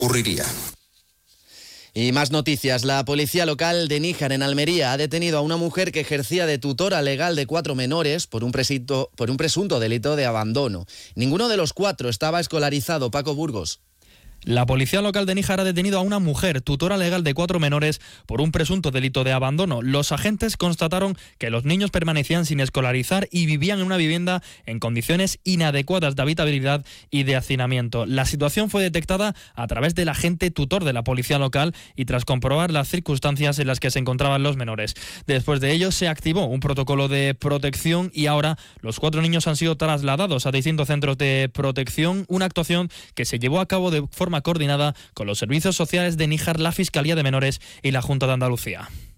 ocurriría. Y más noticias. La policía local de Níjar, en Almería, ha detenido a una mujer que ejercía de tutora legal de 4 menores por un presunto delito de abandono. Ninguno de los 4 estaba escolarizado. Paco Burgos. La policía local de Níjar ha detenido a una mujer, tutora legal de 4 menores, por un presunto delito de abandono. Los agentes constataron que los niños permanecían sin escolarizar y vivían en una vivienda en condiciones inadecuadas de habitabilidad y de hacinamiento. La situación fue detectada a través del agente tutor de la policía local y tras comprobar las circunstancias en las que se encontraban los menores. Después de ello se activó un protocolo de protección y ahora los 4 niños han sido trasladados a distintos centros de protección, una actuación que se llevó a cabo de forma coordinada con los servicios sociales de Níjar, la Fiscalía de Menores y la Junta de Andalucía.